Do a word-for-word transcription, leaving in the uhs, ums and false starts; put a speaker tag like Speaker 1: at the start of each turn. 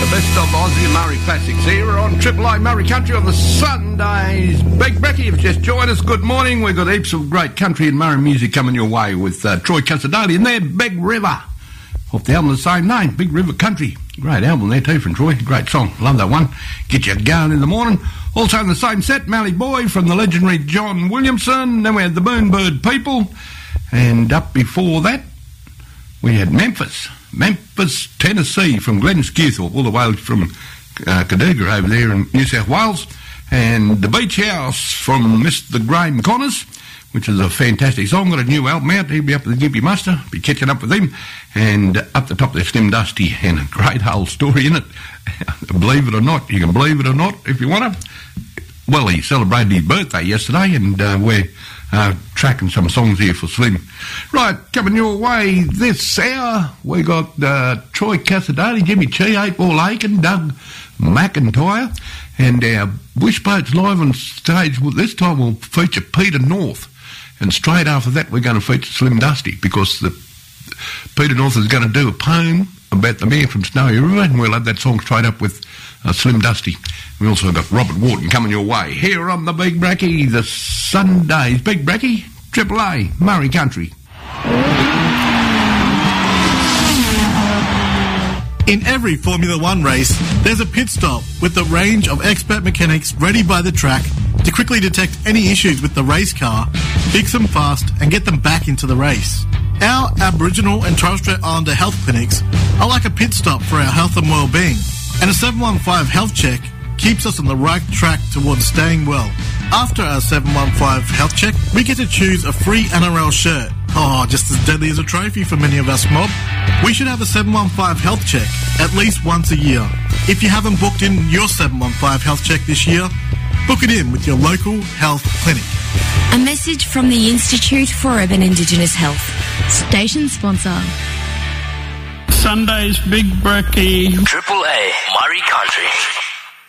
Speaker 1: best of Aussie and Murray classics here on Triple A Murray Country on the Sundays. Big Brecky, you've just joined us. Good morning. We've got heaps of great country and Murray music coming your way with uh, Troy Casadali and their Big River. Off the album of the same name, Big River Country. Great album there too from Troy. Great song. Love that one. Get you going in the morning. Also in the same set, Mallee Boy from the legendary John Williamson. Then we had the Moonbird People. And up before that, we had Memphis. Memphis, Tennessee, from Glen Skewthorpe, all the way from uh, Cadoga over there in New South Wales. And the Beach House from Mister Graham Connors, which is a fantastic song. Got a new album out. He'll be up at the Gimpy Muster. Be catching up with him. And up the top there's Slim Dusty, and a great whole story in it. Believe it or not, you can believe it or not if you want to. Well, he celebrated his birthday yesterday, and uh, we're uh, tracking some songs here for Slim. Right, coming your way this hour, we got uh, Troy Casadali, Jimmy Chee, Eight Ball Aiken, Doug McIntyre, and our Wishboats live on stage. Well, this time we'll feature Peter North, and straight after that we're going to feature Slim Dusty, because the Peter North is going to do a poem about the man from Snowy River, and we'll have that song straight up with uh, Slim Dusty. We also got Robert Wharton coming your way here on the Big Bracky, the Sundays. Big Bracky, Triple A, Murray Country.
Speaker 2: In every Formula One race, there's a pit stop with a range of expert mechanics ready by the track to quickly detect any issues with the race car, fix them fast, and get them back into the race. Our Aboriginal and Torres Strait Islander health clinics are like a pit stop for our health and well-being, and a seven one five health check keeps us on the right track towards staying well. After our seven one five health check, we get to choose a free N R L shirt. Oh, just as deadly as a trophy for many of us mob. We should have a seven one five health check at least once a year. If you haven't booked in your seven one five health check this year, book it in with your local health clinic.
Speaker 3: A message from the Institute for Urban Indigenous Health.
Speaker 4: Station sponsor.
Speaker 5: Sunday's Big Brecky.
Speaker 6: Triple A Murray Country.